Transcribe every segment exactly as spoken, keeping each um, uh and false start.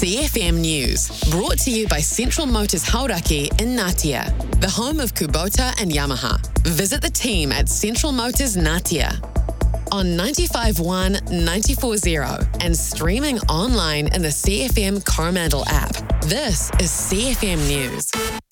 C F M News, brought to you by Central Motors Hauraki in Ngatea, the home of Kubota and Yamaha. Visit the team at Central Motors Ngatea on ninety-five point one, ninety-four point zero and streaming online in the C F M Coromandel app. This is C F M News.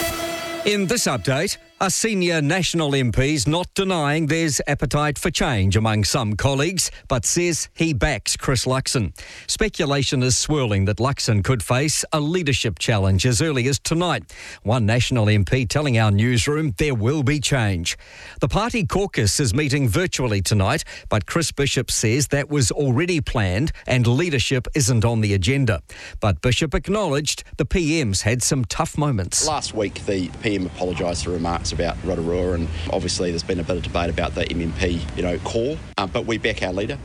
In this update, a senior National M P's not denying there's appetite for change among some colleagues, but says he backs Chris Luxon. Speculation is swirling that Luxon could face a leadership challenge as early as tonight. One National M P telling our newsroom there will be change. The party caucus is meeting virtually tonight, but Chris Bishop says that was already planned and leadership isn't on the agenda. But Bishop acknowledged the P M's had some tough moments. Last week, the P M apologised for remarks about Rotorua, and obviously there's been a bit of debate about the M M P, you know, call, um, but we back our leader.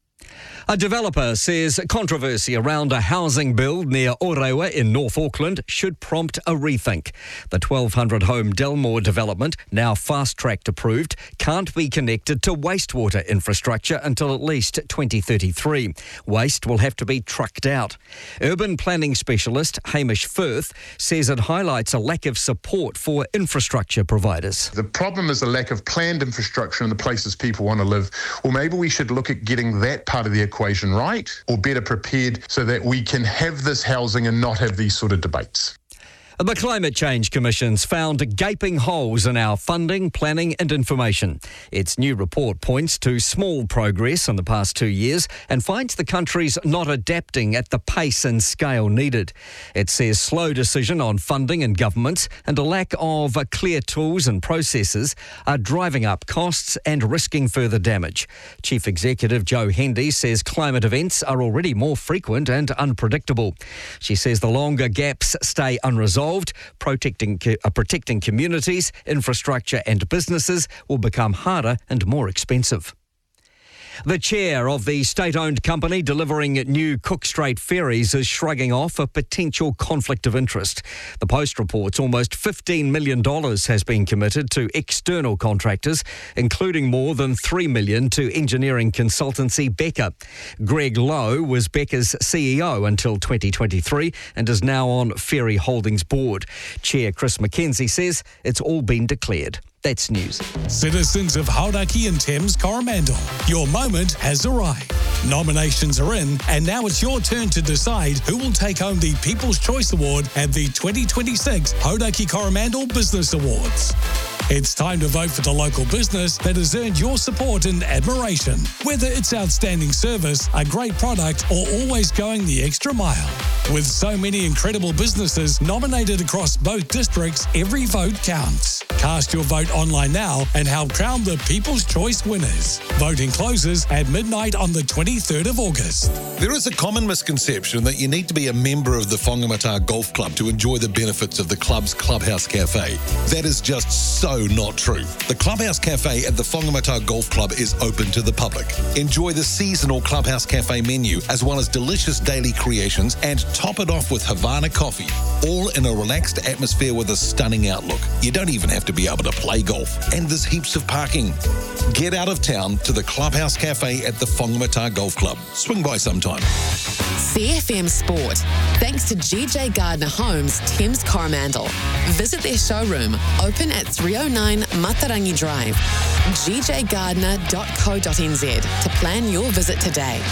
A developer says controversy around a housing build near Orewa in North Auckland should prompt a rethink. The twelve hundred home Delmore development, now fast-tracked approved, can't be connected to wastewater infrastructure until at least twenty thirty-three. Waste will have to be trucked out. Urban planning specialist Hamish Firth says it highlights a lack of support for infrastructure providers. The problem is a lack of planned infrastructure in the places people want to live. Or maybe we should look at getting that part of the equation right, or better prepared so that we can have this housing and not have these sort of debates. The Climate Change Commission's found gaping holes in our funding, planning and information. Its new report points to small progress in the past two years and finds the country's not adapting at the pace and scale needed. It says slow decision on funding and governments and a lack of clear tools and processes are driving up costs and risking further damage. Chief Executive Jo Hendy says climate events are already more frequent and unpredictable. She says the longer gaps stay unresolved, Protecting, uh, protecting communities, infrastructure and businesses will become harder and more expensive. The chair of the state-owned company delivering new Cook Strait ferries is shrugging off a potential conflict of interest. The Post reports almost fifteen million dollars has been committed to external contractors, including more than three million dollars to engineering consultancy Becker. Greg Lowe was Becker's C E O until twenty twenty-three and is now on Ferry Holdings board. Chair Chris McKenzie says it's all been declared. That's news. Citizens of Hauraki and Thames Coromandel, your moment has arrived. Nominations are in, and now it's your turn to decide who will take home the People's Choice Award at the twenty twenty-six Hauraki Coromandel Business Awards. It's time to vote for the local business that has earned your support and admiration, whether it's outstanding service, a great product, or always going the extra mile. With so many incredible businesses nominated across both districts, every vote counts. Cast your vote online now and help crown the People's Choice winners. Voting closes at midnight on the twenty-third of August. There is a common misconception that you need to be a member of the Whangamata Golf Club to enjoy the benefits of the club's Clubhouse Cafe. That is just so not true. The Clubhouse Cafe at the Whangamata Golf Club is open to the public. Enjoy the seasonal Clubhouse Cafe menu as well as delicious daily creations and top it off with Havana coffee, all in a relaxed atmosphere with a stunning outlook. You don't even have to be able to play golf, and there's heaps of parking. Get out of town to the Clubhouse Cafe at the Whangamata Golf Club. Swing by sometime. C F M Sport, thanks to G J Gardner Homes, Thames Coromandel. Visit their showroom, open at three oh nine Matarangi Drive, g j gardner dot co dot n z to plan your visit today.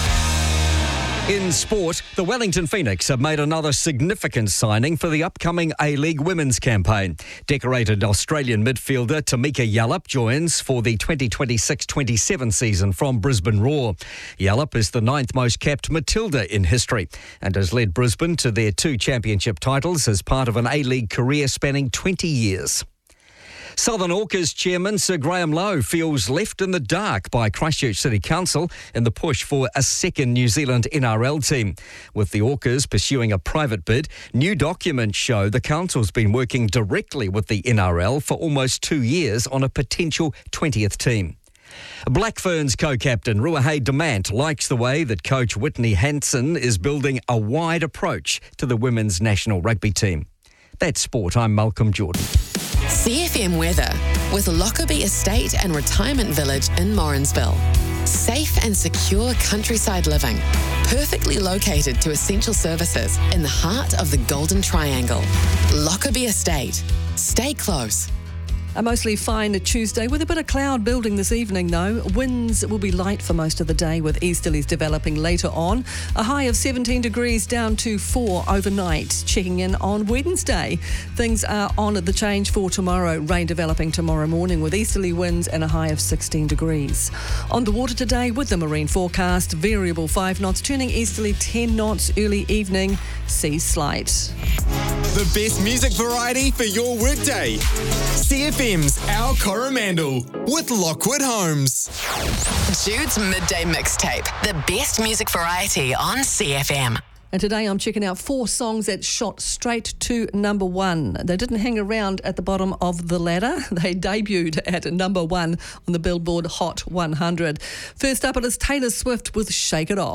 In sport, the Wellington Phoenix have made another significant signing for the upcoming A-League women's campaign. Decorated Australian midfielder Tamika Yallop joins for the twenty twenty-six twenty-seven season from Brisbane Roar. Yallop is the ninth most capped Matilda in history and has led Brisbane to their two championship titles as part of an A-League career spanning twenty years. Southern Orcas chairman Sir Graham Lowe feels left in the dark by Christchurch City Council in the push for a second New Zealand N R L team. With the Orcas pursuing a private bid, new documents show the council's been working directly with the N R L for almost two years on a potential twentieth team. Black Ferns co-captain Ruahei Demant likes the way that coach Whitney Hansen is building a wide approach to the women's national rugby team. That's sport. I'm Malcolm Jordan. C F M weather with Lockerbie Estate and Retirement Village in Morrinsville. Safe and secure countryside living, perfectly located to essential services in the heart of the Golden Triangle. Lockerbie Estate. Stay close. A mostly fine Tuesday with a bit of cloud building this evening though. Winds will be light for most of the day with easterlies developing later on. A high of seventeen degrees down to four overnight. Checking in on Wednesday. Things are on the change for tomorrow. Rain developing tomorrow morning with easterly winds and a high of sixteen degrees. On the water today with the marine forecast, variable five knots turning easterly ten knots early evening. Seas slight. The best music variety for your workday. C F M's Our Coromandel with Lockwood Homes. Jude's Midday Mixtape. The best music variety on C F M. And today I'm checking out four songs that shot straight to number one. They didn't hang around at the bottom of the ladder. They debuted at number one on the Billboard Hot one hundred. First up, it is Taylor Swift with Shake It Off.